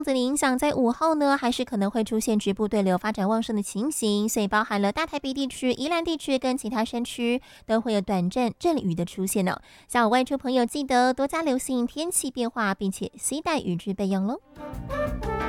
子的影响，在午后呢，还是可能会出现局部对流发展旺盛的情形，所以包含了大台北地区、宜兰地区跟其他山区都会有短暂阵雨的出现呢。下午外出朋友记得多加留心天气变化，并且携带雨具备用喽。